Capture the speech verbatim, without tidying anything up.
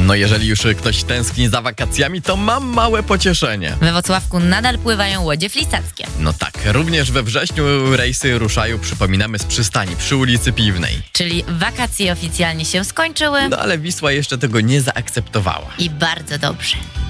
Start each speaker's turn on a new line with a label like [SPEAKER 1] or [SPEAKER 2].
[SPEAKER 1] No jeżeli już ktoś tęskni za wakacjami, to mam małe pocieszenie.
[SPEAKER 2] We Włocławku nadal pływają łodzie flisackie.
[SPEAKER 1] No tak, również we wrześniu rejsy ruszają, przypominamy, z przystani przy ulicy Piwnej.
[SPEAKER 2] Czyli wakacje oficjalnie się skończyły.
[SPEAKER 1] No ale Wisła jeszcze tego nie zaakceptowała.
[SPEAKER 2] I bardzo dobrze.